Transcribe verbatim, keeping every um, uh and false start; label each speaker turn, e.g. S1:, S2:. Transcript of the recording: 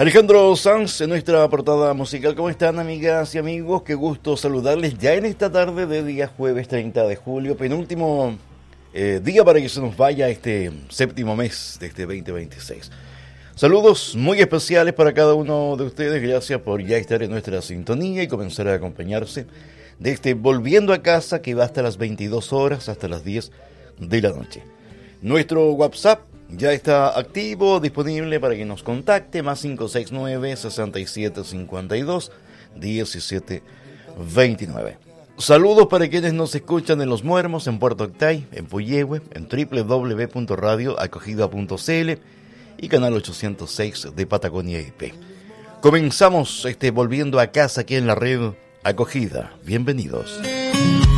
S1: Alejandro Sanz en nuestra portada musical. ¿Cómo están, amigas y amigos? Qué gusto saludarles ya en esta tarde de día jueves treinta de julio, penúltimo eh, día para que se nos vaya este séptimo mes de este veinte veintiséis. Saludos muy especiales para cada uno de ustedes. Gracias por ya estar en nuestra sintonía y comenzar a acompañarse de este Volviendo a Casa, que va hasta las veintidós horas, hasta las diez de la noche. Nuestro WhatsApp ya está activo, disponible para que nos contacte, más cinco seis nueve, seis siete cinco dos, uno siete dos nueve. Saludos para quienes nos escuchan en Los Muermos, en Puerto Octay, en Puyehue, en doble u doble u doble u punto radio acogida punto c l y canal ochocientos seis de Patagonia I P. Comenzamos este Volviendo a Casa aquí en la red Acogida. Bienvenidos.